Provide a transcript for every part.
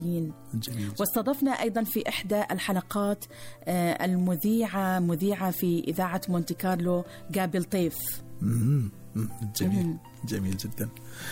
جميل. واستضفنا أيضا في إحدى الحلقات مذيعة في إذاعة مونتي كارلو جابل طيف. جميل. جميل جدا.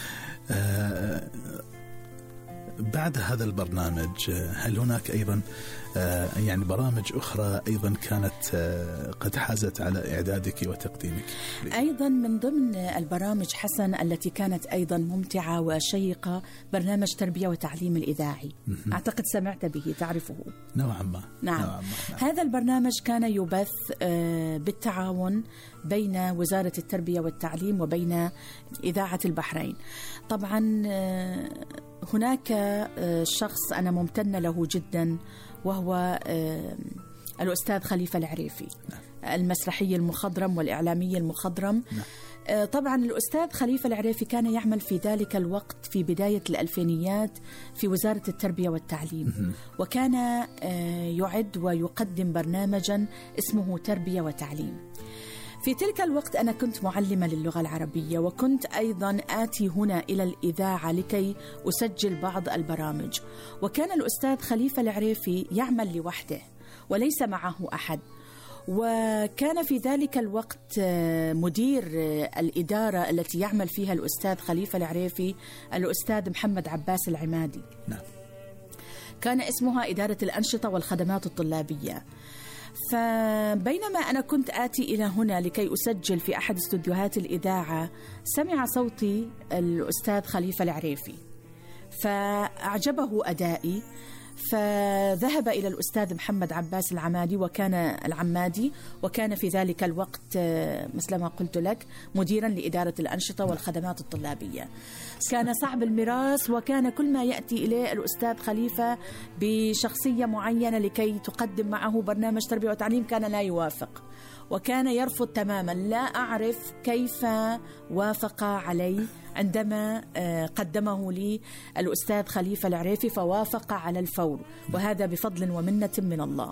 بعد هذا البرنامج هل هناك أيضا يعني برامج أخرى أيضا كانت قد حازت على إعدادك وتقديمك؟ أيضا من ضمن البرامج حسن التي كانت أيضا ممتعة وشيقة برنامج تربية وتعليم الإذاعي. أعتقد سمعت به، تعرفه؟ نوعا ما. نعم. هذا البرنامج كان يبث بالتعاون بين وزارة التربية والتعليم وبين إذاعة البحرين. طبعا هناك شخص أنا ممتنة له جدا، وهو الأستاذ خليفة العريفي، المسرحي المخضرم والإعلامي المخضرم. طبعا الأستاذ خليفة العريفي كان يعمل في ذلك الوقت في بداية الألفينيات في وزارة التربية والتعليم، وكان يعد ويقدم برنامجا اسمه تربية وتعليم. في تلك الوقت أنا كنت معلمة للغة العربية، وكنت أيضا آتي هنا إلى الإذاعة لكي أسجل بعض البرامج، وكان الأستاذ خليفة العريفي يعمل لوحده وليس معه أحد. وكان في ذلك الوقت مدير الإدارة التي يعمل فيها الأستاذ خليفة العريفي الأستاذ محمد عباس العمادي. نعم. كان اسمها إدارة الأنشطة والخدمات الطلابية. فبينما أنا كنت آتي إلى هنا لكي أسجل في أحد استوديوهات الإذاعة، سمع صوتي الأستاذ خليفة العريفي فأعجبه أدائي، فذهب إلى الأستاذ محمد عباس العمادي وكان في ذلك الوقت مثل ما قلت لك مديرا لإدارة الأنشطة والخدمات الطلابية. كان صعب المراس، وكان كل ما يأتي إليه الأستاذ خليفة بشخصية معينة لكي تقدم معه برنامج تربية وتعليم كان لا يوافق، وكان يرفض تماما. لا أعرف كيف وافق علي عندما قدمه لي الأستاذ خليفة العريفي، فوافق على الفور، وهذا بفضل ومنة من الله.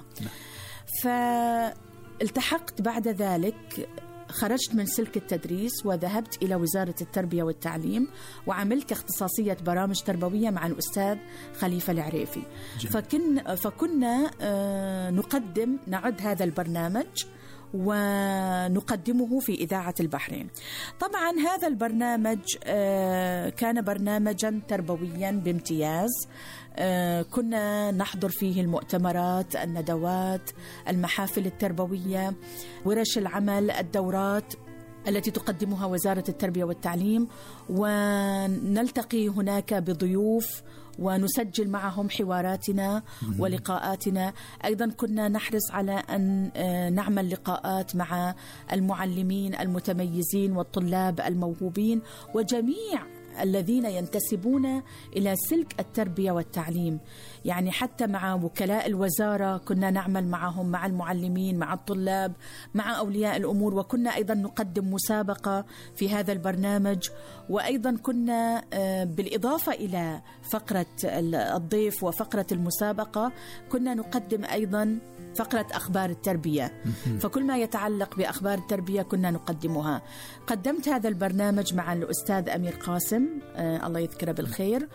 فالتحقت بعد ذلك، خرجت من سلك التدريس وذهبت إلى وزارة التربية والتعليم، وعملت اختصاصية برامج تربوية مع الأستاذ خليفة العريفي. فكنا نعد هذا البرنامج ونقدمه في إذاعة البحرين. طبعا هذا البرنامج كان برنامجا تربويا بامتياز. كنا نحضر فيه المؤتمرات، الندوات، المحافل التربوية، ورش العمل، الدورات التي تقدمها وزارة التربية والتعليم، ونلتقي هناك بضيوف ونسجل معهم حواراتنا ولقاءاتنا. أيضا كنا نحرص على أن نعمل لقاءات مع المعلمين المتميزين والطلاب الموهوبين وجميع الذين ينتسبون إلى سلك التربية والتعليم. يعني حتى مع وكلاء الوزارة كنا نعمل معهم، مع المعلمين، مع الطلاب، مع أولياء الأمور. وكنا أيضا نقدم مسابقة في هذا البرنامج. وأيضا كنا بالإضافة إلى فقرة الضيف وفقرة المسابقة كنا نقدم أيضا فقرة أخبار التربية، فكل ما يتعلق بأخبار التربية كنا نقدمها. قدمت هذا البرنامج مع الأستاذ أمير قاسم الله يذكره بالخير،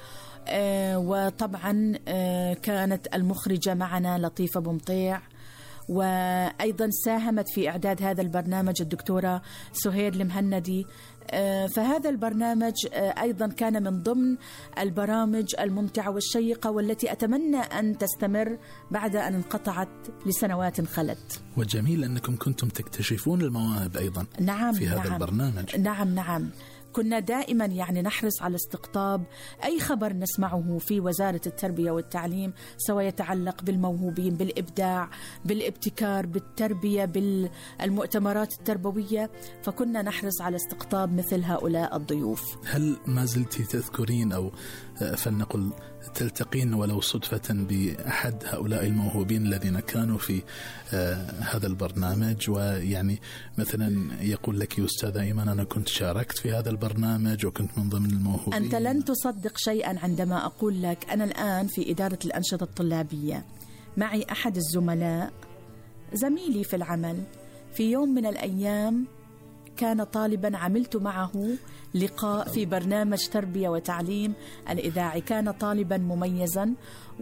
وطبعا كانت المخرجة معنا لطيفة بمطيع، وأيضا ساهمت في إعداد هذا البرنامج الدكتورة سهير المهندي. فهذا البرنامج أيضا كان من ضمن البرامج الممتعة والشيقة والتي أتمنى أن تستمر بعد أن انقطعت لسنوات خلت. وجميل أنكم كنتم تكتشفون المواهب أيضا. نعم في هذا البرنامج. نعم. كنا دائما نحرص على استقطاب أي خبر نسمعه في وزارة التربية والتعليم، سواء يتعلق بالموهوبين، بالإبداع، بالابتكار، بالتربية، بالمؤتمرات التربوية، فكنا نحرص على استقطاب مثل هؤلاء الضيوف. هل ما زلت تذكرين أو فلنقل تلتقين ولو صدفة بأحد هؤلاء الموهوبين الذين كانوا في هذا البرنامج، ويعني مثلا يقول لك أستاذ أيمن أنا كنت شاركت في هذا البرنامج وكنت من ضمن الموهوبين؟ أنت لن تصدق شيئا عندما أقول لك أنا الآن في إدارة الأنشطة الطلابية، معي أحد الزملاء زميلي في العمل، في يوم من الأيام كان طالبا عملت معه لقاء في برنامج تربية وتعليم الإذاعي، كان طالبا مميزا